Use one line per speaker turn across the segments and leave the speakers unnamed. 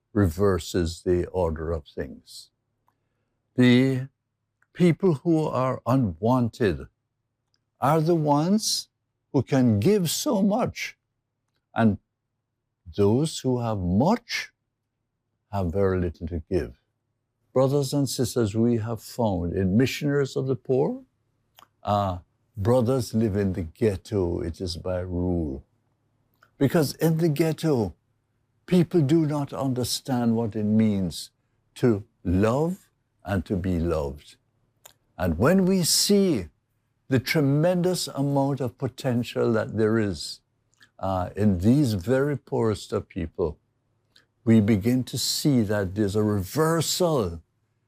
reverses the order of things. The people who are unwanted are the ones who can give so much, and those who have much have very little to give. Brothers and sisters, we have found in Missionaries of the Poor, brothers live in the ghetto. It is by rule. Because in the ghetto, people do not understand what it means to love and to be loved. And when we see the tremendous amount of potential that there is in these very poorest of people, we begin to see that there's a reversal.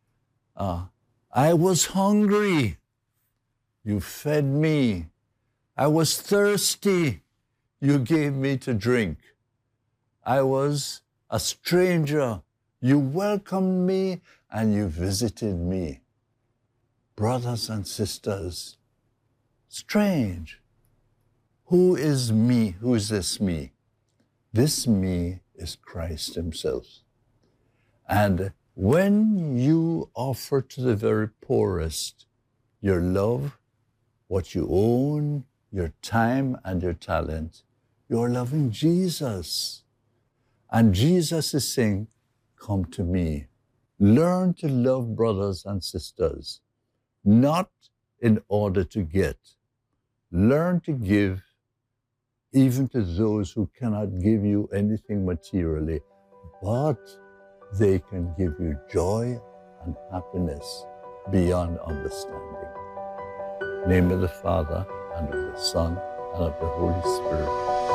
I was hungry, you fed me. I was thirsty, you gave me to drink. I was a stranger, you welcomed me and you visited me. Brothers and sisters, strange. Who is me? Who is this me? This me is Christ himself. And when you offer to the very poorest your love, what you own, your time and your talent, you're loving Jesus. And Jesus is saying, come to me. Learn to love brothers and sisters, not in order to get. Learn to give even to those who cannot give you anything materially, but they can give you joy and happiness beyond understanding. In the name of the Father, and of the Son, and of the Holy Spirit.